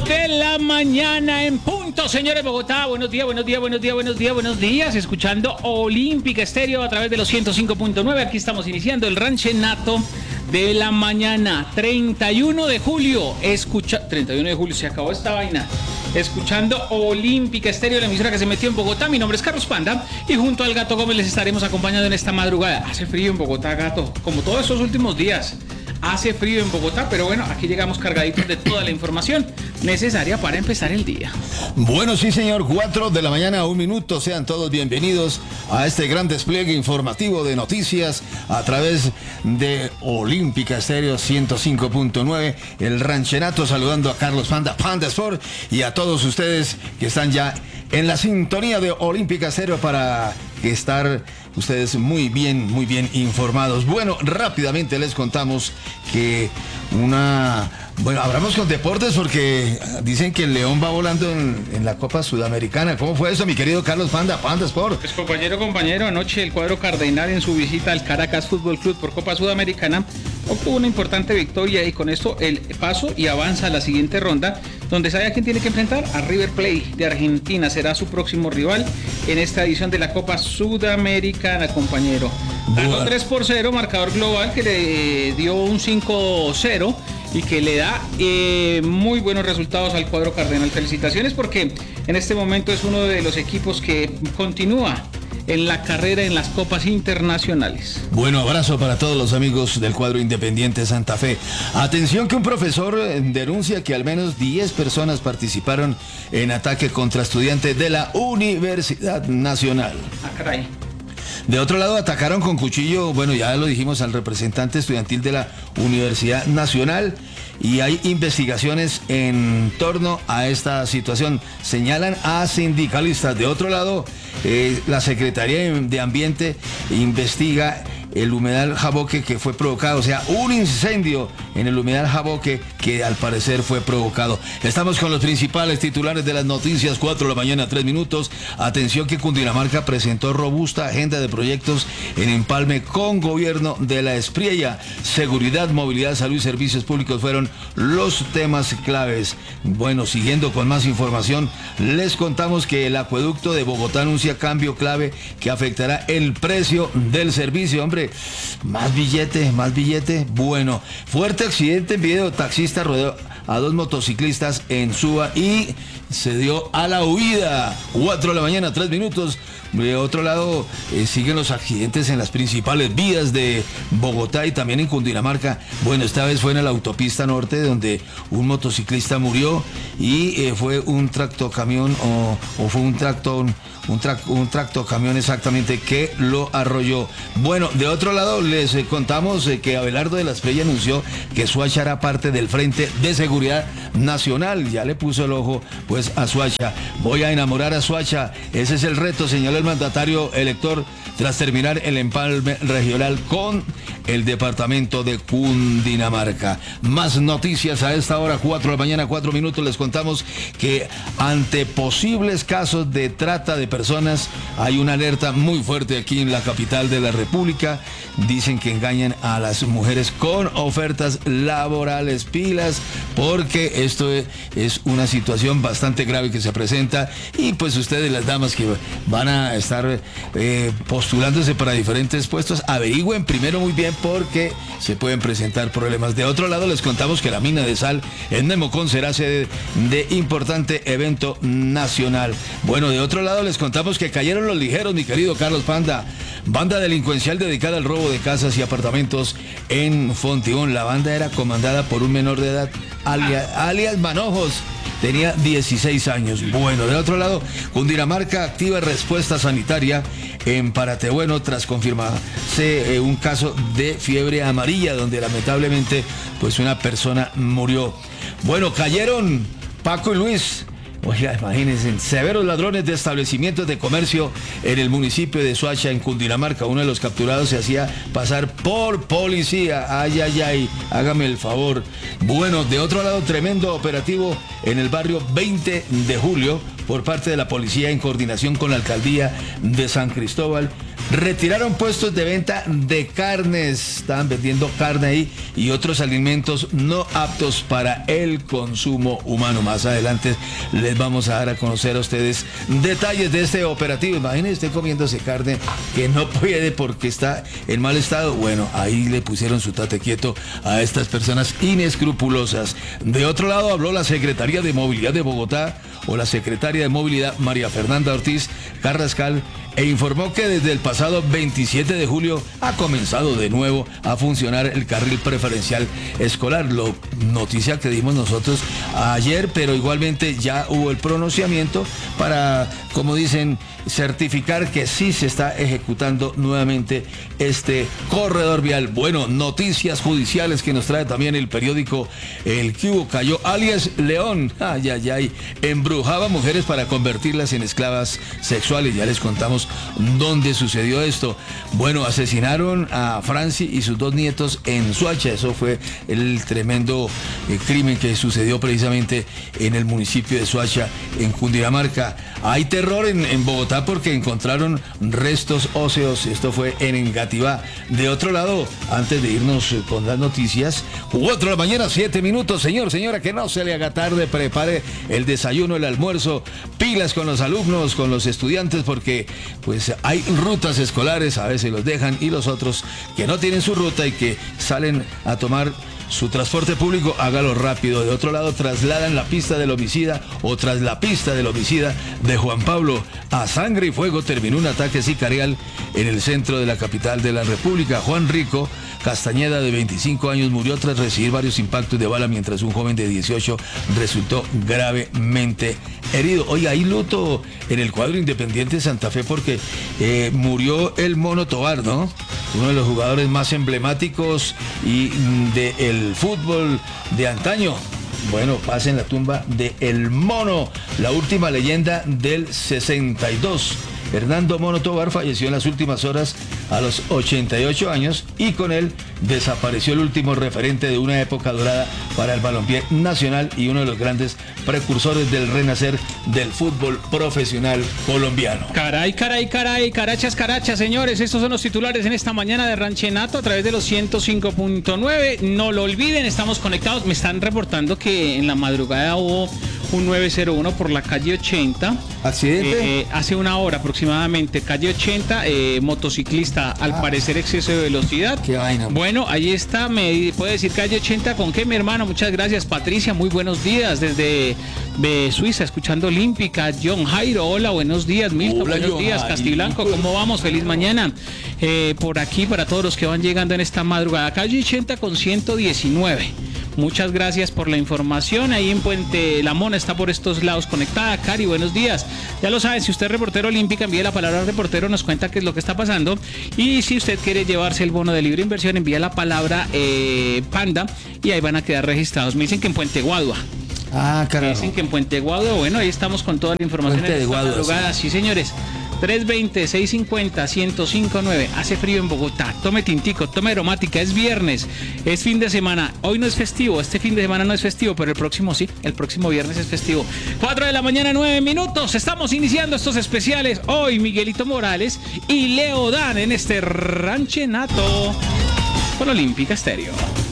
de la mañana en punto, señores Bogotá. Buenos días, buenos días, buenos días, buenos días, buenos días. Escuchando Olímpica Estéreo a través de los 105.9. Aquí estamos iniciando el ranchenato de la mañana. 31 de julio. 31 de julio, se acabó esta vaina. Escuchando Olímpica Estéreo, la emisora que se metió en Bogotá. Mi nombre es Carlos Panda y junto al Gato Gómez les estaremos acompañando en esta madrugada. Hace frío en Bogotá, Gato, como todos estos últimos días. Hace frío en Bogotá, pero bueno, aquí llegamos cargaditos de toda la información necesaria para empezar el día. Bueno, sí señor, 4 de la mañana, 1 minuto. Sean todos bienvenidos a este gran despliegue informativo de noticias a través de Olímpica Estéreo 105.9. El ranchenato saludando a Carlos Panda, Panda Sport, y a todos ustedes que están ya en la sintonía de Olímpica Estéreo para estar ustedes muy bien informados. Bueno, rápidamente les contamos que hablamos con deportes porque dicen que el León va volando en la Copa Sudamericana. ¿Cómo fue eso, mi querido Carlos Panda, Panda Sport? Pues compañero, anoche el cuadro cardenal en su visita al Caracas Fútbol Club por Copa Sudamericana obtuvo una importante victoria y con esto el paso y avanza a la siguiente ronda, donde sabe a quién tiene que enfrentar, a River Plate de Argentina. Será su próximo rival en esta edición de la Copa Sudamericana, compañero. Ganó 3-0, marcador global que le dio un 5-0 y que le da muy buenos resultados al cuadro cardenal. Felicitaciones porque en este momento es uno de los equipos que continúa en la carrera en las copas internacionales. Bueno, abrazo para todos los amigos del cuadro Independiente Santa Fe. Atención que un profesor denuncia que al menos 10 personas participaron en ataque contra estudiantes de la Universidad Nacional. Ah, caray. De otro lado, atacaron con cuchillo, bueno, ya lo dijimos, al representante estudiantil de la Universidad Nacional, y hay investigaciones en torno a esta situación. Señalan a sindicalistas. De otro lado, la Secretaría de Ambiente investiga el humedal Jaboque que fue provocado, o sea, un incendio en el humedal Jaboque que al parecer fue provocado. Estamos con los principales titulares de las noticias, 4 de la mañana, 3 minutos. Atención que Cundinamarca presentó robusta agenda de proyectos en empalme con gobierno de la Espriella. Seguridad, movilidad, salud y servicios públicos fueron los temas claves. Bueno, siguiendo con más información, les contamos que el acueducto de Bogotá anuncia cambio clave que afectará el precio del servicio. Hombre, más billete. Bueno, fuerte accidente en video. Taxista rodeó a 2 motociclistas en Suba y se dio a la huida. 4 de la mañana, 3 minutos. De otro lado, siguen los accidentes en las principales vías de Bogotá y también en Cundinamarca. Bueno, esta vez fue en la autopista norte donde un motociclista murió y fue un tractocamión o fue un tractocamión exactamente que lo arrolló. Bueno, de otro lado les contamos que Abelardo de la Espriella anunció que Soacha hará parte del Frente de Seguridad Nacional. Ya le puso el ojo pues a Soacha. Voy a enamorar a Soacha. Ese es el reto, señaló el mandatario elector tras terminar el empalme regional con el departamento de Cundinamarca. Más noticias a esta hora, 4 de la mañana, 4 minutos. Les contamos que ante posibles casos de trata de personas hay una alerta muy fuerte aquí en la capital de la República. Dicen que engañan a las mujeres con ofertas laborales. Pilas, porque esto es una situación bastante grave que se presenta y pues ustedes, las damas que van a estar postulándose para diferentes puestos, averigüen primero muy bien porque se pueden presentar problemas. De otro lado, les contamos que la mina de sal en Nemocón será sede de importante evento nacional. Bueno, de otro lado, les contamos que cayeron los ligeros, mi querido Carlos Panda. Banda delincuencial dedicada al robo de casas y apartamentos en Fontibón. La banda era comandada por un menor de edad, alias Manojos. Tenía 16 años. Bueno, de otro lado, Cundinamarca activa respuesta sanitaria en Paratebueno tras confirmarse un caso de fiebre amarilla donde lamentablemente pues una persona murió. Bueno, cayeron Paco y Luis. Oiga, imagínense, severos ladrones de establecimientos de comercio en el municipio de Soacha, en Cundinamarca. Uno de los capturados se hacía pasar por policía. Ay, hágame el favor. Bueno, de otro lado, tremendo operativo en el barrio 20 de julio por parte de la policía en coordinación con la alcaldía de San Cristóbal. retiraron puestos de venta de carnes, estaban vendiendo carne ahí y otros alimentos no aptos para el consumo humano. Más adelante les vamos a dar a conocer a ustedes detalles de este operativo. Imagínense usted comiéndose carne que no puede porque está en mal estado. Bueno, ahí le pusieron su tate quieto a estas personas inescrupulosas. De otro lado habló la Secretaría de Movilidad de Bogotá, o la Secretaria de Movilidad María Fernanda Ortiz Carrascal, e informó que desde el pasado 27 de julio ha comenzado de nuevo a funcionar el carril preferencial escolar. Noticia que dimos nosotros ayer, pero igualmente ya hubo el pronunciamiento para, como dicen, certificar que sí se está ejecutando nuevamente este corredor vial. Bueno, noticias judiciales que nos trae también el periódico El Cubo. Cayó alias León, embrujaba mujeres para convertirlas en esclavas sexuales. Ya les contamos dónde sucedió esto. Bueno, asesinaron a Franci y sus 2 nietos en Soacha. Eso fue el tremendo crimen que sucedió precisamente en el municipio de Soacha, en Cundinamarca. Hay terror en Bogotá porque encontraron restos óseos. Esto fue en Engativá. De otro lado, antes de irnos con las noticias, 4 de la mañana, 7 minutos. Señora, que no se le haga tarde. Prepare el desayuno, el almuerzo, pilas con los alumnos, con los estudiantes, porque pues hay rutas escolares, a veces los dejan, y los otros que no tienen su ruta y que salen a tomar su transporte público, hágalo rápido. De otro lado, trasladan la pista del homicida, o tras la pista del homicida de Juan Pablo. A sangre y fuego terminó un ataque sicarial en el centro de la capital de la República. Juan Rico Castañeda, de 25 años, murió tras recibir varios impactos de bala, mientras un joven de 18 resultó gravemente herido. Oiga, hay luto en el cuadro Independiente Santa Fe porque murió el Mono Tovar, ¿no? Uno de los jugadores más emblemáticos y del fútbol de antaño. Bueno, pasa en la tumba de El Mono, la última leyenda del 62. Hernando Mono Tovar falleció en las últimas horas a los 88 años, y con él desapareció el último referente de una época dorada para el balompié nacional y uno de los grandes precursores del renacer del fútbol profesional colombiano. Caray, carachas, señores. Estos son los titulares en esta mañana de Ranchenato a través de los 105.9. No lo olviden, estamos conectados. Me están reportando que en la madrugada hubo un 901 por la calle 80. ¿Accidente? Hace una hora aproximadamente, calle 80, motociclista, al parecer exceso de velocidad. Qué vaina. Bueno, ahí está, me puede decir calle 80 con qué, mi hermano. Muchas gracias, Patricia, muy buenos días desde Suiza, escuchando Olímpica. John Jairo, hola, buenos días. Milton, buenos John días. Jairo. Castiblanco, ¿cómo vamos? Feliz mañana. Por aquí, para todos los que van llegando en esta madrugada, calle 80 con 119. Muchas gracias por la información. Ahí en Puente La Mona está por estos lados conectada. Cari, buenos días. Ya lo saben, si usted es reportero Olímpica, envíe la palabra reportero, nos cuenta qué es lo que está pasando. Y si usted quiere llevarse el bono de libre inversión, envía la palabra Panda, y ahí van a quedar registrados. Me dicen que en Puente Guadua. Carajo. Dicen que en Puente Guadua, bueno, ahí estamos con toda la información. Puente de Guadua, sí, señores. 320-650-1059. Hace frío en Bogotá. Tome tintico, tome aromática. Es viernes, es fin de semana. Hoy no es festivo, este fin de semana no es festivo, pero el próximo sí. El próximo viernes es festivo. 4 de la mañana, 9 minutos. Estamos iniciando estos especiales. Hoy Miguelito Morales y Leo Dan en este Ranchenato con Olímpica Estéreo.